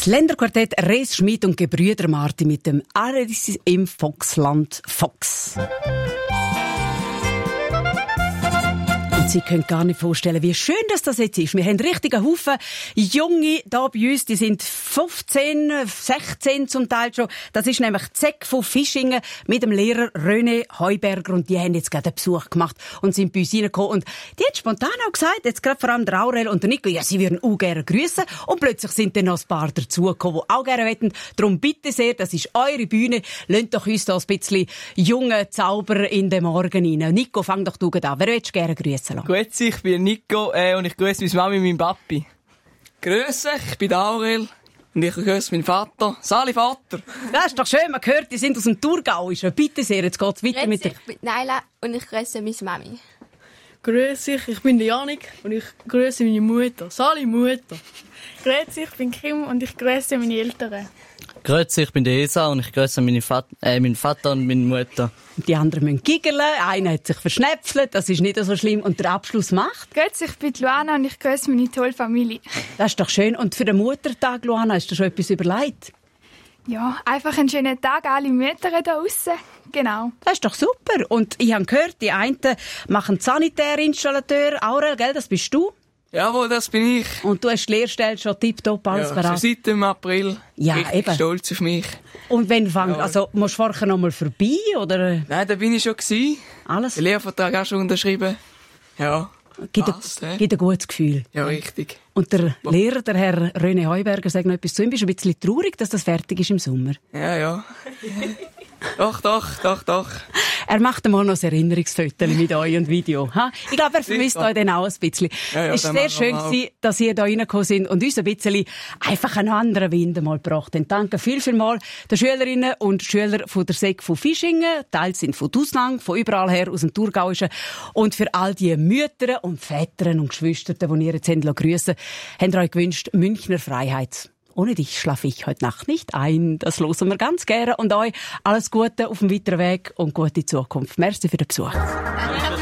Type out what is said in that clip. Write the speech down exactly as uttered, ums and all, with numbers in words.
Das Länderquartett Rees Schmid und Gebrüder Marti mit dem Aris im Foxland Fox. Und Sie können gar nicht vorstellen, wie schön dass das jetzt ist. Wir haben richtig einen Haufen Junge da bei uns, die sind fünfzehn, sechzehn zum Teil schon. Das ist nämlich Zeck von Fischingen mit dem Lehrer René Heuberger und die haben jetzt gerade einen Besuch gemacht und sind bei uns reingekommen. Und die hat spontan auch gesagt, jetzt gerade vor allem der Aurel und der Nico, ja, sie würden auch gerne grüssen. Und plötzlich sind dann noch ein paar dazugekommen, die auch gerne wollten. Darum bitte sehr, das ist eure Bühne. Lasst doch uns da ein bisschen jungen Zauber in den Morgen rein. Nico, fang doch du an. Wer willst du gerne grüssen? Grüezi, ich bin Nico äh, und ich grüße meine Mami und meinen Papi. Grüße, ich bin Aurel und ich grüße meinen Vater. Sali Vater! Das ist doch schön, man hört, die sind aus dem Thurgau. Bitte sehr, jetzt geht's weiter Grüezi, mit der... ich bin Naila und ich grüße meine Mami. Grüezi, ich bin der Janik und ich grüße meine Mutter. Sali Mutter. Grüezi, ich bin Kim und ich grüße meine Eltern. Grüezi, ich bin der Esa und ich grüße meine Vat- äh, meinen Vater und meine Mutter. Die anderen müssen giggeln, einer hat sich verschnäpfelt, das ist nicht so schlimm. Und der Abschluss macht? Grüezi, ich bin Luana und ich grüße meine tolle Familie. Das ist doch schön. Und für den Muttertag, Luana, hast du schon etwas überlegt? Ja, einfach einen schönen Tag, alle Mütter da draussen. Genau. Das ist doch super. Und ich habe gehört, die einen machen Sanitärinstallateur. Aurel, gell, das bist du? Jawohl, das bin ich. Und du hast die Lehrstelle schon tipptopp alles Ja, bereit. schon seit dem April. Ja, Richtig eben. stolz auf mich. Und wenn fängt, Ja. also musst du vorher noch mal vorbei, oder? Nein, da bin ich schon gewesen. Alles? Den Lehrvertrag auch schon unterschrieben. Ja. Gibt, Passt, ein, hä? gibt ein gutes Gefühl. Ja, richtig. Und der Lehrer, der Herr René Heuberger, sagt noch etwas zu ihm. Bist du ein bisschen traurig, dass das fertig ist im Sommer? Ja, ja. Doch, doch, doch, doch. Er macht einmal noch ein Erinnerungsfoto mit euch und Video. Ha? Ich glaube, er vermisst Sicher. euch dann auch ein bisschen. Ja, ja, es war dann sehr machen wir schön, gewesen, dass ihr hier reingekommen sind und uns ein bisschen einfach einen anderen Wind mal gebracht habt. Danke viel, viel mal den Schülerinnen und Schülern von der Sek von Fischingen. Teils sind von Duslang, von überall her aus dem Thurgauischen. Und für all die Mütter und Väter und Geschwister, die ihr jetzt grüssen, haben wir euch gewünscht, Münchner Freiheit. Ohne dich schlafe ich heute Nacht nicht ein. Das hören wir ganz gerne. Und euch alles Gute auf dem weiteren Weg und gute Zukunft. Merci für den Besuch.